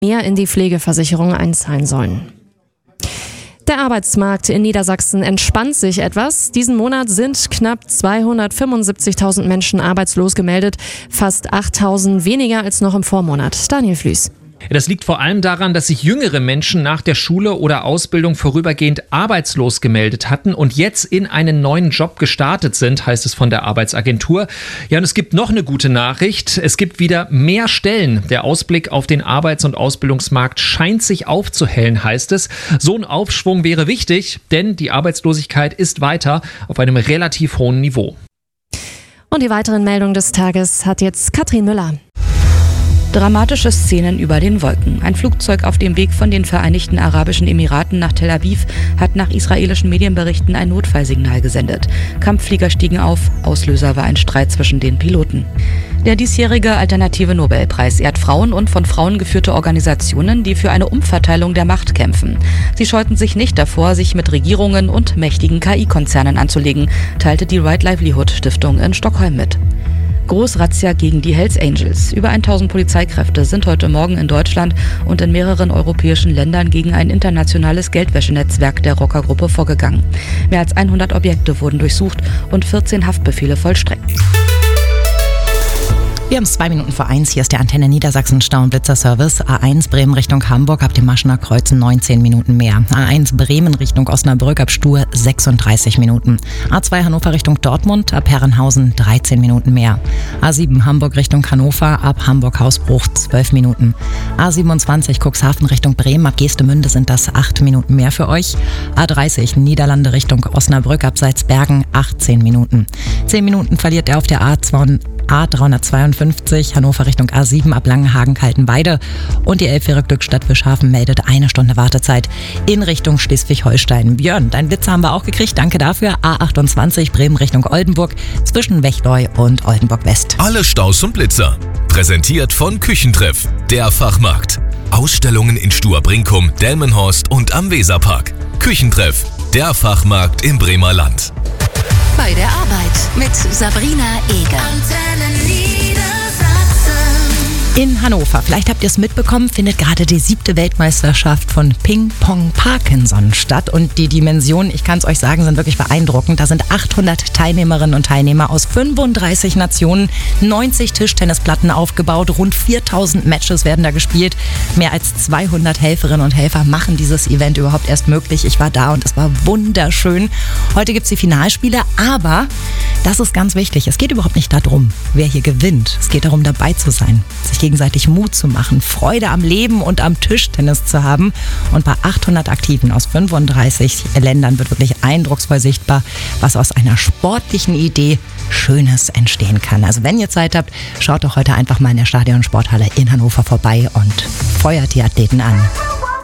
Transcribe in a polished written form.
mehr in die Pflegeversicherung einzahlen sollen. Der Arbeitsmarkt in Niedersachsen entspannt sich etwas. Diesen Monat sind knapp 275.000 Menschen arbeitslos gemeldet, fast 8.000 weniger als noch im Vormonat. Daniel Flüß. Das liegt vor allem daran, dass sich jüngere Menschen nach der Schule oder Ausbildung vorübergehend arbeitslos gemeldet hatten und jetzt in einen neuen Job gestartet sind, heißt es von der Arbeitsagentur. Ja, und es gibt noch eine gute Nachricht. Es gibt wieder mehr Stellen. Der Ausblick auf den Arbeits- und Ausbildungsmarkt scheint sich aufzuhellen, heißt es. So ein Aufschwung wäre wichtig, denn die Arbeitslosigkeit ist weiter auf einem relativ hohen Niveau. Und die weiteren Meldungen des Tages hat jetzt Katrin Müller. Dramatische Szenen über den Wolken. Ein Flugzeug auf dem Weg von den Vereinigten Arabischen Emiraten nach Tel Aviv hat nach israelischen Medienberichten ein Notfallsignal gesendet. Kampfflieger stiegen auf, Auslöser war ein Streit zwischen den Piloten. Der diesjährige Alternative Nobelpreis ehrt Frauen und von Frauen geführte Organisationen, die für eine Umverteilung der Macht kämpfen. Sie scheuten sich nicht davor, sich mit Regierungen und mächtigen KI-Konzernen anzulegen, teilte die Right Livelihood Stiftung in Stockholm mit. Großrazzia gegen die Hells Angels. Über 1000 Polizeikräfte sind heute Morgen in Deutschland und in mehreren europäischen Ländern gegen ein internationales Geldwäschenetzwerk der Rockergruppe vorgegangen. Mehr als 100 Objekte wurden durchsucht und 14 Haftbefehle vollstreckt. Wir haben es 2 Minuten vor 1. Hier ist der Antenne Niedersachsen Stau- und Blitzerservice. A1 Bremen Richtung Hamburg ab dem Maschener Kreuz 19 Minuten mehr. A1 Bremen Richtung Osnabrück ab Stur 36 Minuten. A2 Hannover Richtung Dortmund ab Herrenhausen 13 Minuten mehr. A7 Hamburg Richtung Hannover ab Hamburg-Hausbruch 12 Minuten. A27 Cuxhaven Richtung Bremen ab Geestemünde sind das 8 Minuten mehr für euch. A30 Niederlande Richtung Osnabrück ab Salzbergen 18 Minuten. 10 Minuten verliert er auf der A352 Hannover Richtung A7 ab Langenhagen-Kaltenweide und die Elbfähre Glückstadt Fischhafen meldet 1 Stunde Wartezeit in Richtung Schleswig-Holstein. Björn, dein Blitzer haben wir auch gekriegt, danke dafür. A28 Bremen Richtung Oldenburg zwischen Wechleu und Oldenburg West. Alle Staus und Blitzer, präsentiert von Küchentreff, der Fachmarkt. Ausstellungen in Stur-Brinkum, Delmenhorst und am Weserpark. Küchentreff, der Fachmarkt im Bremer Land. Bei der Arbeit mit Sabrina Eger. In Hannover, vielleicht habt ihr es mitbekommen, findet gerade die 7. Weltmeisterschaft von Ping-Pong Parkinson statt. Und die Dimensionen, ich kann es euch sagen, sind wirklich beeindruckend. Da sind 800 Teilnehmerinnen und Teilnehmer aus 35 Nationen, 90 Tischtennisplatten aufgebaut, rund 4000 Matches werden da gespielt. Mehr als 200 Helferinnen und Helfer machen dieses Event überhaupt erst möglich. Ich war da und es war wunderschön. Heute gibt es die Finalspiele, aber das ist ganz wichtig. Es geht überhaupt nicht darum, wer hier gewinnt. Es geht darum, dabei zu sein, sich gegenseitig Mut zu machen, Freude am Leben und am Tischtennis zu haben. Und bei 800 Aktiven aus 35 Ländern wird wirklich eindrucksvoll sichtbar, was aus einer sportlichen Idee Schönes entstehen kann. Also wenn ihr Zeit habt, schaut doch heute einfach mal in der Stadion-Sporthalle in Hannover vorbei und feuert die Athleten an.